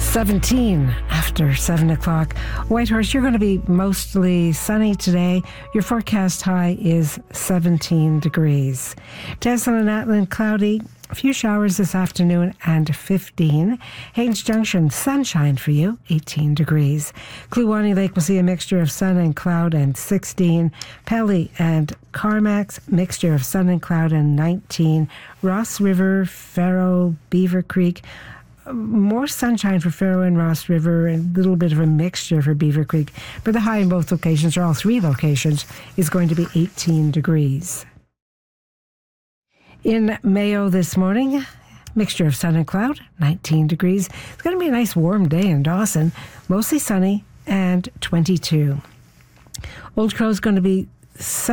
17 after 7 o'clock. Whitehorse, you're going to be mostly sunny today. Your forecast high is 17 degrees. Tesla and Atlin, cloudy. A few showers this afternoon and 15. Haines Junction, sunshine for you, 18 degrees. Kluwani Lake will see a mixture of sun and cloud and 16. Pelly and Carmax, mixture of sun and cloud and 19. Ross River, Faro, Beaver Creek, more sunshine for Faro and Ross River, and a little bit of a mixture for Beaver Creek. But the high in both locations, or all three locations, is going to be 18 degrees. In Mayo this morning, mixture of sun and cloud, 19 degrees. It's going to be a nice warm day in Dawson, mostly sunny and 22. Old Crow's going to be